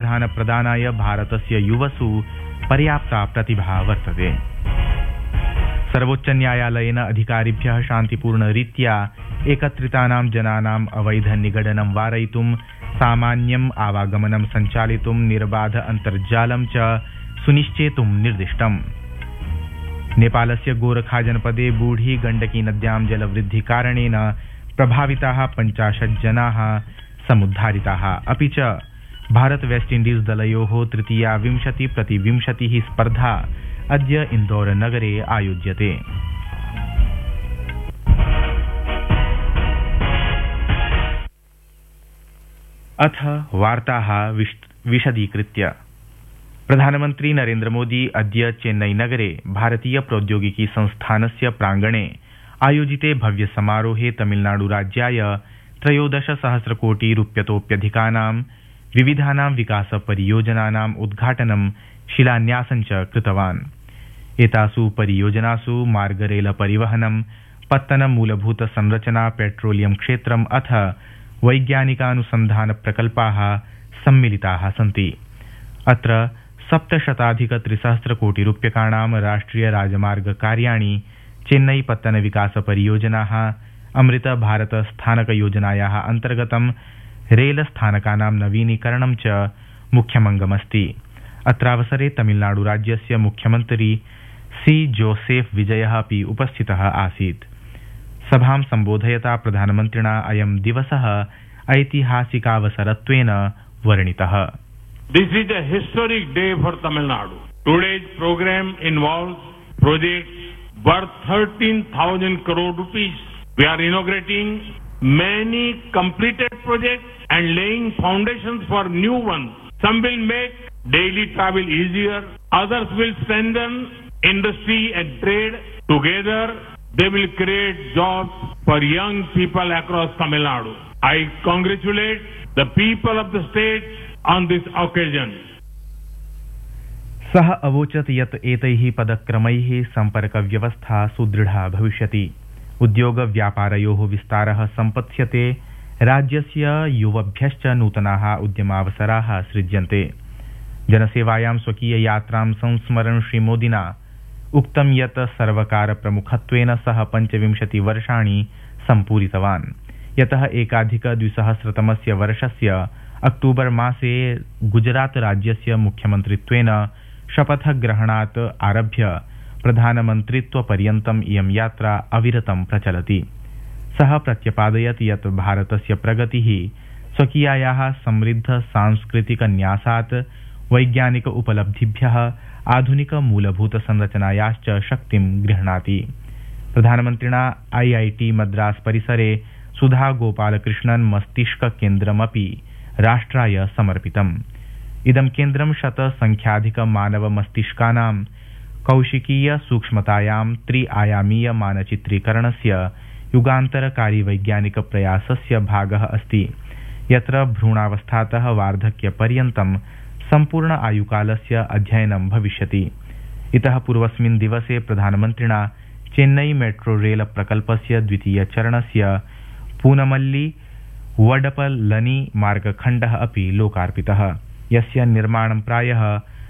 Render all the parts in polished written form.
समाधानप्रदानाय भारतस्य युवसु पर्याप्ता प्रतिभा वर्तते। सर्वोच्चन्यायालयेन अधिकारिभ्यः शान्तिपूर्णरीत्या एकत्रितानां जनानाम् अवैध निगडनं वारयितुं, सामान्यम् आवागमनं सञ्चालितुं, निर्बाध अन्तर्जालं च सुनिश्चेतुं निर्दिष्टम्। नेपालस्य गोरखा जनपदे बूढ़ी गण्डकी नद्यां जलवृद्धिकारणेन प्रभाविताः 50 जनाः समुद्धारिताः। अपि च भारत वेस्ट इण्डीज दलयोः तृतीया 20-20 स्पर्धा अद्य इन्दौर नगरे आयोज्यते। अथ वार्ताः विशदीकृत्य। प्रधानमन्त्री नरेन्द्र मोदी अद्य चेन्नई नगरे भारतीय प्रौद्योगिकी संस्थानस्य प्राङ्गणे आयोजिते भव्य समारोहे तमिलनाडुराज्याय 13,000 कोटि रूप्यतोप्यधिकानां विविधानां विकास परियोजनानाम् उद्घाटनं शिलान्यासं च कृतवान्। एतासु परियोजनासु मार्गरेल परिवहनं, पत्तन मूलभूत संरचना, पेट्रोलियम क्षेत्रम् अथ वैज्ञानिकानुसन्धान प्रकल्पाः सम्मिलिताः सन्ति। अत्र 700,300 कोटि रूप्यकाणां राष्ट्रिय राजमार्ग कार्याणि, चेन्नई पत्तन विकास परियोजनाः, अमृत भारत स्थानक योजनायाः अन्तर्गतं रेल स्थानकानां नवीनीकरणं च मुख्यमङ्गमस्ति। अत्रावसरे तमिलनाडुराज्यस्य मुख्यमन्त्री सी जोसेफ विजयः अपि उपस्थितः आसीत्। सभां सम्बोधयता प्रधानमन्त्रिणा अयं दिवसः ऐतिहासिकावसरत्वेन वर्णितः। This is a historic day for Tamil Nadu. Today's program involves projects worth 13,000 crore rupees. We are inaugurating many completed projects and laying foundations for new ones. Some will make daily travel easier. Others will strengthen industry and trade. Together, they will create jobs for young people across Tamil Nadu. I congratulate the people of the state on this occasion. सः अवोचत् यत् एतैः पदक्रमैः सम्पर्कव्यवस्था सुदृढा भविष्यति, उद्योगव्यापारयोः विस्तारः सम्पत्स्यते, राज्यस्य युवभ्यश्च नूतनाः उद्यमावसराः सृज्यन्ते। जनसेवायां स्वकीययात्रां संस्मरन् श्रीमोदिना उक्तं यत् सर्वकारप्रमुखत्वेन सः 25 वर्षाणि सम्पूरितवान्, यतः 2001 वर्षस्य अक्टूबर मासे गुजरात राज्यस्य मुख्यमन्त्रित्वेन शपथग्रहणात् आरभ्य प्रधानमन्त्रित्वपर्यन्तम् इयं यात्रा अविरतं प्रचलति। सः प्रत्यपादयत् यत् भारतस्य प्रगतिः स्वकीयायाः समृद्ध सांस्कृतिक न्यासात् वैज्ञानिक उपलब्धिभ्यः आधुनिक मूलभूत संरचनायाश्च शक्तिं गृह्णाति। प्रधानमन्त्रिणा IIT मद्रास परिसरे सुधा गोपालकृष्णन् मस्तिष्क केन्द्रमपि राष्ट्राय समर्पितम्। इदं केन्द्रं 100 संख्याधिक मानव मस्तिष्कानां कौशिकीय सूक्ष्मतायां त्रि-आयामीय मानचित्रीकरणस्य युगान्तरकारी वैज्ञानिक प्रयासस्य भागः अस्ति, यत्र भ्रूणावस्थातः वार्धक्यपर्यन्तं सम्पूर्ण आयुकालस्य अध्ययनं भविष्यति। इतः पूर्वस्मिन् दिवसे प्रधानमन्त्रिणा चेन्नई मेट्रो रेल प्रकल्पस्य द्वितीयचरणस्य पूनमल्ली वडपलनी मार्गखण्डः अपि लोकार्पितः, यस्य निर्माणं प्रायः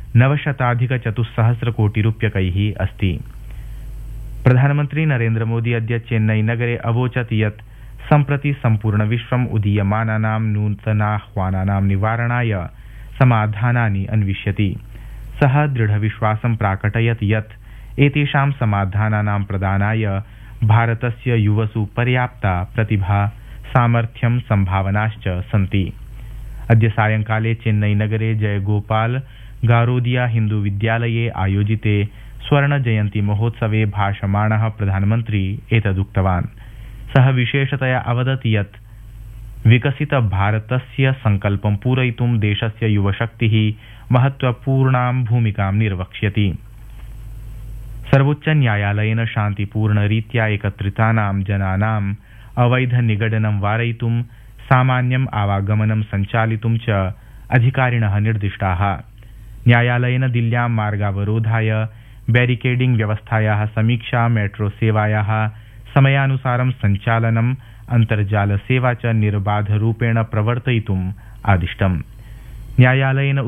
900,400 कोटि रूप्यकैः अस्ति। प्रधानमन्त्री नरेन्द्र मोदी अद्य चेन्नई नगरे अवोचत् यत् सम्प्रति सम्पूर्ण विश्वम् उदीयमानानां नूतनाह्वानानां निवारणाय समाधानानि अन्विष्यति। सः दृढविश्वासं प्राकटयत् यत् एतेषां समाधानानां प्रदानाय भारतस्य युवसु पर्याप्ता प्रतिभा, सामर्थ्यं, सम्भावनाश्च सन्ति। अद्य सायंकाले चेन्नई नगरे जयगोपाल गारोदिया हिन्दू विद्यालये आयोजिते स्वर्ण जयन्ती महोत्सवे भाषमाणः प्रधानमन्त्री एतदुक्तवान्। सः विशेषतया अवदत् यत् विकसित भारतस्य संकल्पं पूरयितुं देशस्य युवशक्तिः महत्वपूर्णां भूमिकां निर्वक्ष्यति। सर्वोच्च न्यायालयेन शान्तिपूर्णरीत्या एकत्रितानां जनानाम् अवैध निगडनं वारयितुं, सामान्यम् आवागमनं सञ्चालितुं च अधिकारिणः निर्दिष्टाः। न्यायालयेन दिल्ल्यां मार्गावरोधाय बैरिकेडिंग व्यवस्थायाः समीक्षा, मेट्रो सेवायाः समयानुसारं सञ्चालनम्, अन्तर्जाल सेवा च निर्बाधरूपेण प्रवर्तयितुम् आदिष्टम्। न्यायालयेन